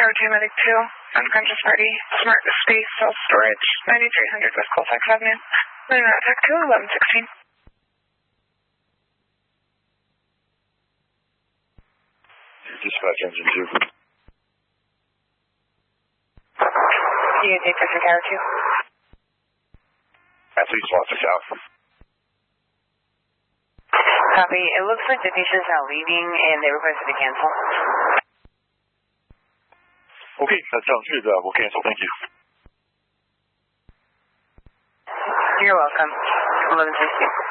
Tower 2, Medic 2, unconscious party, smart space, self-storage, 9300 West Colfax Avenue, moving route tech 2, 1116. Dispatch engine 2. Do you take this for Tower 2? Please watch us out. Copy. It looks like the patient's now leaving and they requested to cancel. Okay, that sounds good. We'll cancel. Thank you. You're welcome. 1116.